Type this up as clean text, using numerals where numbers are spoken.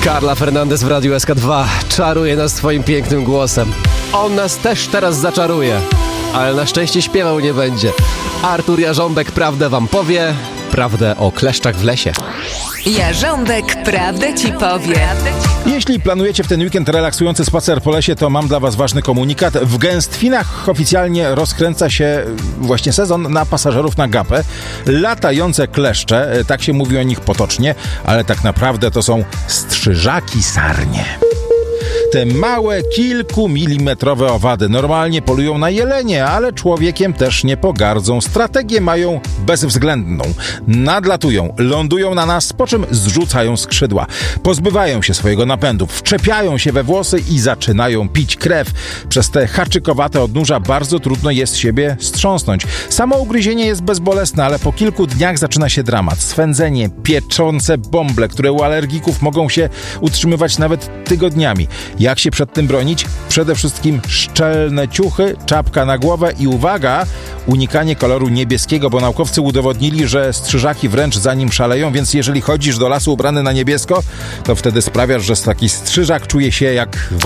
Carla Fernandez w Radiu SK2 czaruje nas swoim pięknym głosem. On nas też teraz zaczaruje, ale na szczęście śpiewał nie będzie. Artur Jarząbek prawdę wam powie, prawdę o kleszczach w lesie. Jarząbek prawdę ci powie. Jeśli planujecie w ten weekend relaksujący spacer po lesie, to mam dla was ważny komunikat. W Gęstwinach oficjalnie rozkręca się właśnie sezon na pasażerów na gapę. Latające kleszcze, tak się mówi o nich potocznie, ale tak naprawdę to są strzyżaki sarnie. Te małe, kilkumilimetrowe owady normalnie polują na jelenie, ale człowiekiem też nie pogardzą. Strategię mają bezwzględną. Nadlatują, lądują na nas, po czym zrzucają skrzydła. Pozbywają się swojego napędu, wczepiają się we włosy i zaczynają pić krew. Przez te haczykowate odnóża bardzo trudno jest siebie strząsnąć. Samo ugryzienie jest bezbolesne, ale po kilku dniach zaczyna się dramat. Swędzenie, pieczące bąble, które u alergików mogą się utrzymywać nawet tygodniami. Jak się przed tym bronić? Przede wszystkim szczelne ciuchy, czapka na głowę i uwaga, unikanie koloru niebieskiego, bo naukowcy udowodnili, że strzyżaki wręcz za nim szaleją, więc jeżeli chodzisz do lasu ubrany na niebiesko, to wtedy sprawiasz, że taki strzyżak czuje się jak